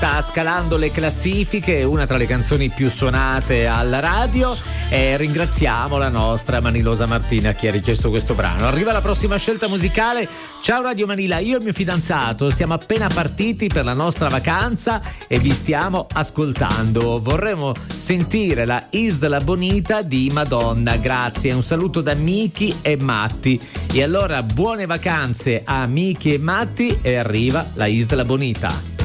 sta scalando le classifiche, è una tra le canzoni più suonate alla radio, e ringraziamo la nostra Manilosa Martina che ha richiesto questo brano. Arriva la prossima scelta musicale. Ciao Radio Manila, io e il mio fidanzato siamo appena partiti per la nostra vacanza e vi stiamo ascoltando. Vorremmo sentire la Isla Bonita di Madonna, grazie. Un saluto da Miki e Matti. E allora buone vacanze a Miki e Matti, e arriva la Isla Bonita.